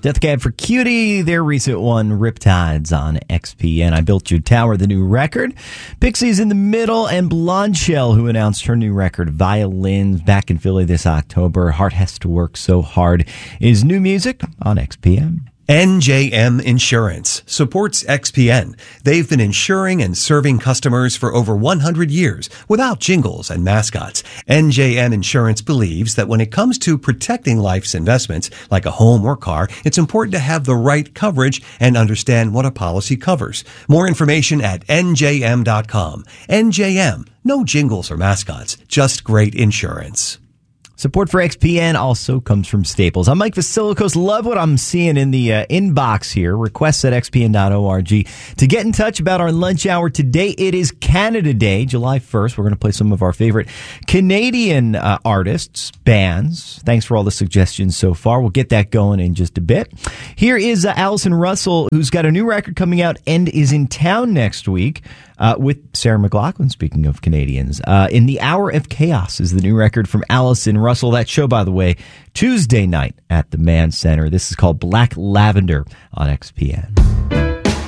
Death Cab for Cutie, their recent one, Riptides on XPN. I Built You a Tower, the new record. Pixies in the middle, and Blonde Shell, who announced her new record, Violins, back in Philly this October. Heart Has to Work So Hard is new music on XPN. NJM Insurance supports XPN. They've been insuring and serving customers for over 100 years without jingles and mascots. NJM Insurance believes that when it comes to protecting life's investments, like a home or car, it's important to have the right coverage and understand what a policy covers. More information at njm.com. NJM, no jingles or mascots, just great insurance. Support for XPN also comes from Staples. I'm Mike Vasilikos. Love what I'm seeing in the inbox here. Requests at xpn.org. To get in touch about our lunch hour today, it is Canada Day, July 1st. We're going to play some of our favorite Canadian artists, bands. Thanks for all the suggestions so far. We'll get that going in just a bit. Here is Allison Russell, who's got a new record coming out and is in town next week. With Sarah McLachlan, speaking of Canadians. In the Hour of Chaos is the new record from Allison Russell. That show, by the way, Tuesday night at the Mann Center. This is called Black Lavender on XPN.